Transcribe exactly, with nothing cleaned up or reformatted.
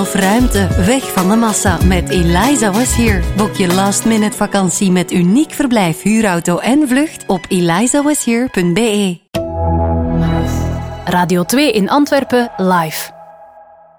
Of ruimte, weg van de massa met Eliza Was Here. Boek je last minute vakantie met uniek verblijf, huurauto en vlucht op eliza was here punt b e. Radio twee in Antwerpen live.